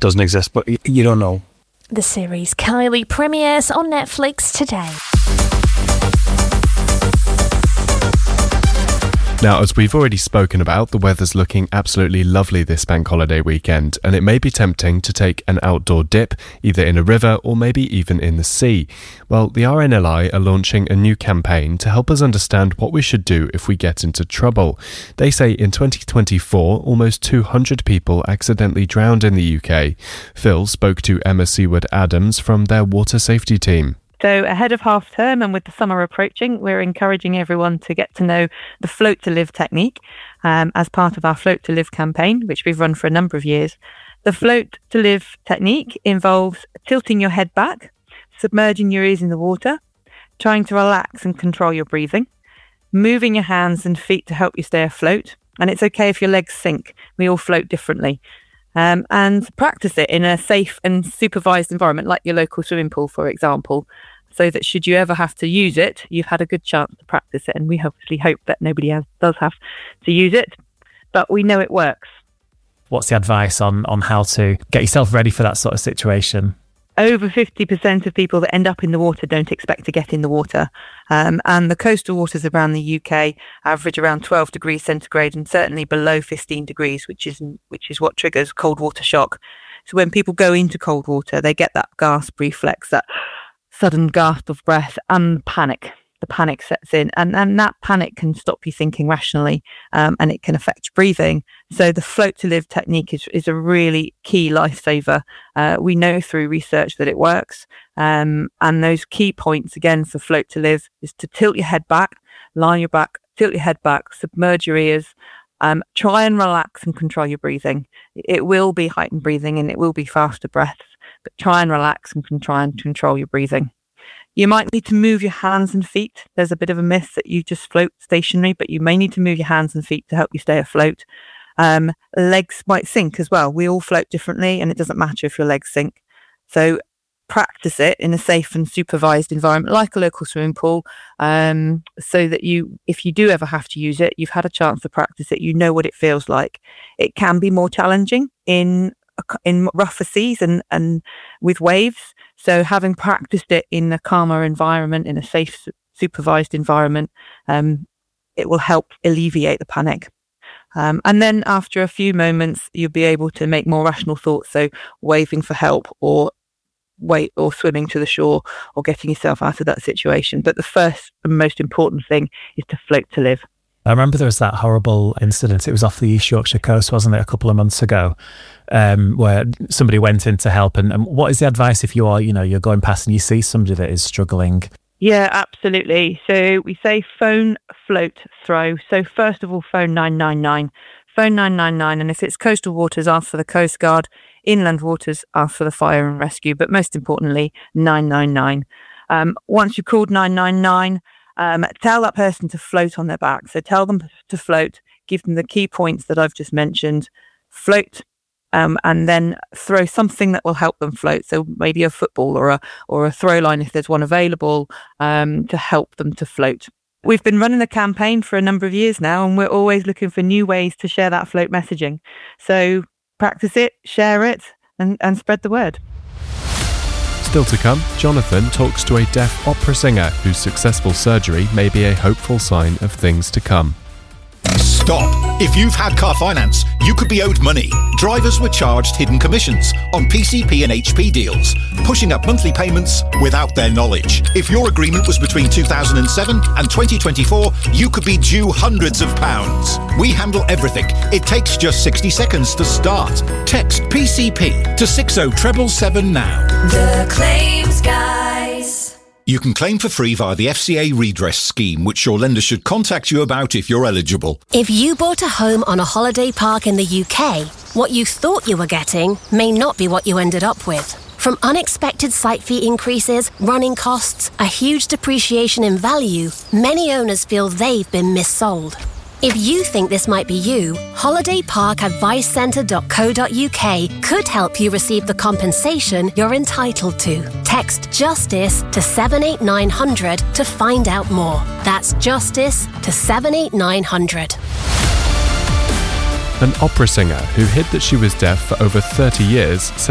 doesn't exist, but you don't know. The series Kylie premieres on Netflix today. Now, as we've already spoken about, the weather's looking absolutely lovely this bank holiday weekend, and it may be tempting to take an outdoor dip, either in a river or maybe even in the sea. Well, the RNLI are launching a new campaign to help us understand what we should do if we get into trouble. They say in 2024, almost 200 people accidentally drowned in the UK. Phil spoke to Emma Seward-Adams from their water safety team. So ahead of half term and with the summer approaching, we're encouraging everyone to get to know the Float to Live technique as part of our Float to Live campaign, which we've run for a number of years. The Float to Live technique involves tilting your head back, submerging your ears in the water, trying to relax and control your breathing, moving your hands and feet to help you stay afloat. And it's okay if your legs sink. We all float differently. And practice it in a safe and supervised environment like your local swimming pool, for example, so that should you ever have to use it, you've had a good chance to practice it. And we hopefully hope that nobody does have to use it, but we know it works. What's the advice on how to get yourself ready for that sort of situation? Over 50% of people that end up in the water don't expect to get in the water. And the coastal waters around the UK average around 12 degrees centigrade and certainly below 15 degrees, which is what triggers cold water shock. So when people go into cold water, they get that gasp reflex, that sudden gasp of breath and panic. The panic sets in, and that panic can stop you thinking rationally, and it can affect breathing. So the Float to Live technique is a really key lifesaver. We know through research that it works, and those key points again for Float to Live is to tilt your head back, lie on your back, tilt your head back, submerge your ears, try and relax and control your breathing. It will be heightened breathing and it will be faster breaths, but try and relax and try and control your breathing. You might need to move your hands and feet. There's a bit of a myth that you just float stationary, but you may need to move your hands and feet to help you stay afloat. Legs might sink as well. We all float differently, and it doesn't matter if your legs sink. So practice it in a safe and supervised environment, like a local swimming pool, so that if you do ever have to use it, you've had a chance to practice it. You know what it feels like. It can be more challenging in rougher seas and with waves. So having practiced it in a calmer environment, in a safe, supervised environment, it will help alleviate the panic. And then after a few moments, you'll be able to make more rational thoughts. So waving for help or swimming to the shore or getting yourself out of that situation. But the first and most important thing is to float to live. I remember there was that horrible incident. It was off the East Yorkshire coast, wasn't it, a couple of months ago, where somebody went in to help. And what is the advice if you're going past and you see somebody that is struggling? Yeah, absolutely. So we say phone, float, throw. So first of all, phone 999. Phone 999. And if it's coastal waters, ask for the Coast Guard. Inland waters, ask for the fire and rescue. But most importantly, 999. Once you've called 999, tell that person to float on their back. So tell them to float, give them the key points that I've just mentioned, float, and then throw something that will help them float. So maybe a football or a throw line if there's one available, to help them to float. We've been running the campaign for a number of years now, and we're always looking for new ways to share that float messaging. So practice it, share it, and spread the word. Still to come, Jonathan talks to a deaf opera singer whose successful surgery may be a hopeful sign of things to come. Stop! If you've had car finance, you could be owed money. Drivers were charged hidden commissions on PCP and HP deals, pushing up monthly payments without their knowledge. If your agreement was between 2007 and 2024, you could be due hundreds of pounds. We handle everything. It takes just 60 seconds to start. Text PCP to 60777 now. The Claims Guys. You can claim for free via the FCA redress scheme, which your lender should contact you about if you're eligible. If you bought a home on a holiday park in the UK, what you thought you were getting may not be what you ended up with. From unexpected site fee increases, running costs, a huge depreciation in value, many owners feel they've been missold. If you think this might be you, holidayparkadvicecentre.co.uk could help you receive the compensation you're entitled to. Text JUSTICE to 78900 to find out more. That's JUSTICE to 78900. An opera singer who hid that she was deaf for over 30 years says